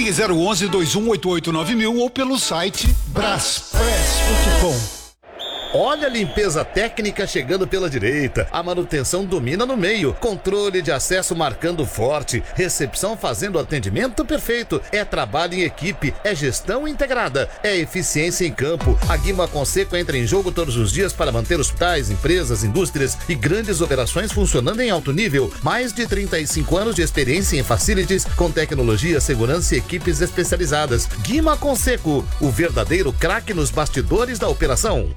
Ligue 011-2188-9000 ou pelo site braspress.com. Olha a limpeza técnica chegando pela direita, a manutenção domina no meio, controle de acesso marcando forte, recepção fazendo atendimento perfeito. É trabalho em equipe, é gestão integrada, é eficiência em campo. A Guima Conceco entra em jogo todos os dias para manter hospitais, empresas, indústrias e grandes operações funcionando em alto nível. Mais de 35 anos de experiência em facilities com tecnologia, segurança e equipes especializadas. Guima Conceco, o verdadeiro craque nos bastidores da operação.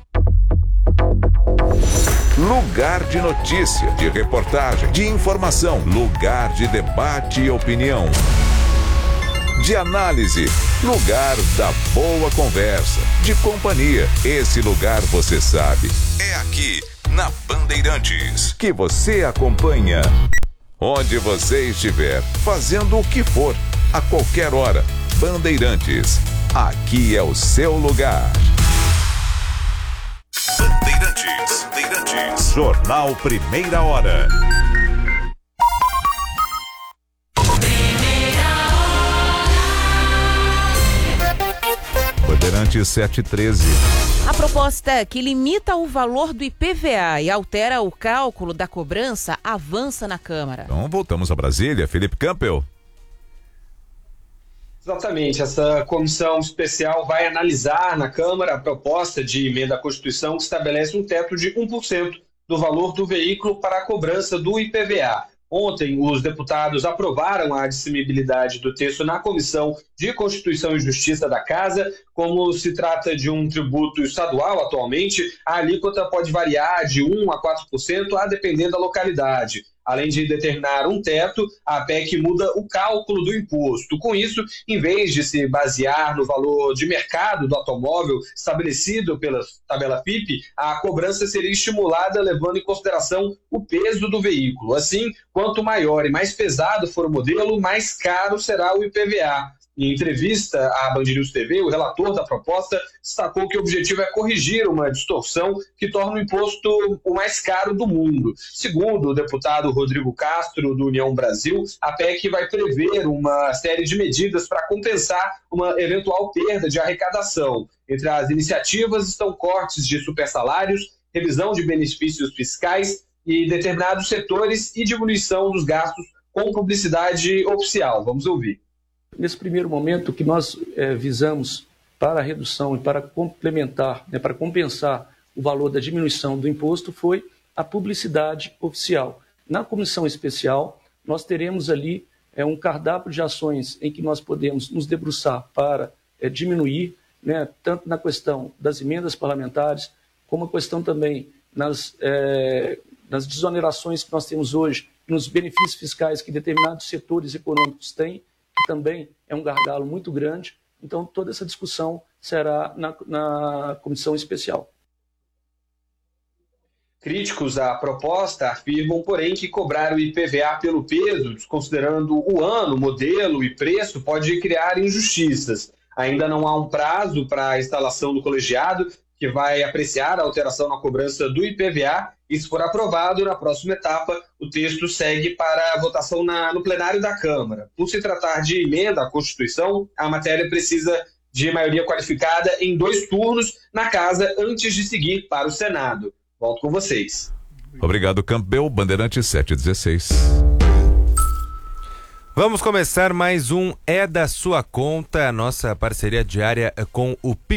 Lugar de notícia, de reportagem, de informação, lugar de debate e opinião, de análise, lugar da boa conversa, de companhia. Esse lugar você sabe, é aqui na Bandeirantes, que você acompanha onde você estiver, fazendo o que for, a qualquer hora. Bandeirantes, aqui é o seu lugar. Bandeirantes. Jornal Primeira Hora. Bandeirantes 713. A proposta que limita o valor do IPVA e altera o cálculo da cobrança avança na Câmara. Então voltamos a Brasília. Felipe Campbell. Exatamente, essa comissão especial vai analisar na Câmara a proposta de emenda à Constituição que estabelece um teto de 1% do valor do veículo para a cobrança do IPVA. Ontem, os deputados aprovaram a admissibilidade do texto na Comissão de Constituição e Justiça da Casa. Como se trata de um tributo estadual atualmente, a alíquota pode variar de 1% a 4%, a depender da localidade. Além de determinar um teto, a PEC muda o cálculo do imposto. Com isso, em vez de se basear no valor de mercado do automóvel estabelecido pela tabela FIPE, a cobrança seria estimulada levando em consideração o peso do veículo. Assim, quanto maior e mais pesado for o modelo, mais caro será o IPVA. Em entrevista à Band News TV, o relator da proposta destacou que o objetivo é corrigir uma distorção que torna o imposto o mais caro do mundo. Segundo o deputado Rodrigo Castro, do União Brasil, a PEC vai prever uma série de medidas para compensar uma eventual perda de arrecadação. Entre as iniciativas estão cortes de supersalários, revisão de benefícios fiscais e determinados setores e diminuição dos gastos com publicidade oficial. Vamos ouvir. Nesse primeiro momento, o que nós visamos para a redução e para complementar, para compensar o valor da diminuição do imposto foi a publicidade oficial. Na comissão especial, nós teremos ali um cardápio de ações em que nós podemos nos debruçar para diminuir, tanto na questão das emendas parlamentares, como a questão também nas desonerações que nós temos hoje, nos benefícios fiscais que determinados setores econômicos têm, que também é um gargalo muito grande. Então, toda essa discussão será na comissão especial. Críticos à proposta afirmam, porém, que cobrar o IPVA pelo peso, desconsiderando o ano, modelo e preço, pode criar injustiças. Ainda não há um prazo para a instalação do colegiado, que vai apreciar a alteração na cobrança do IPVA, e se for aprovado, na próxima etapa, o texto segue para a votação no plenário da Câmara. Por se tratar de emenda à Constituição, a matéria precisa de maioria qualificada em 2 turnos na Casa antes de seguir para o Senado. Volto com vocês. Obrigado, Campbell. Bandeirantes 716. Vamos começar mais um É da Sua Conta, a nossa parceria diária com o